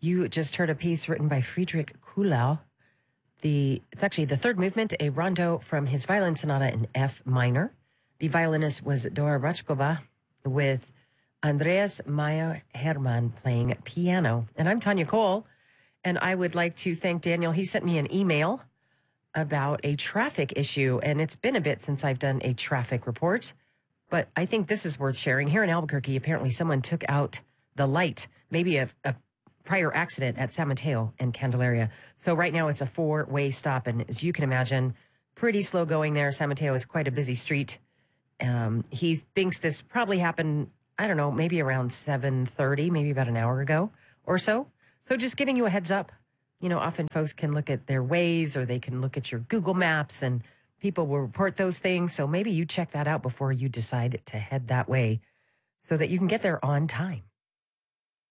You just heard a piece written by Friedrich Kuhlau. It's actually the third movement, a rondo from his violin sonata in F minor. The violinist was Dora Rachkova with Andreas Meyer Hermann playing piano. And I'm Tanya Cole, and I would like to thank Daniel. He sent me an email about a traffic issue, and it's been a bit since I've done a traffic report, but I think this is worth sharing. Here in Albuquerque, apparently someone took out the light, maybe a prior accident at San Mateo and Candelaria. So right now it's a 4-way stop. And as you can imagine, pretty slow going there. San Mateo is quite a busy street. He thinks this probably happened, I don't know, maybe around 7:30, maybe about an hour ago or so. So just giving you a heads up. You know, often folks can look at their Waze or they can look at your Google Maps and people will report those things. So maybe you check that out before you decide to head that way so that you can get there on time.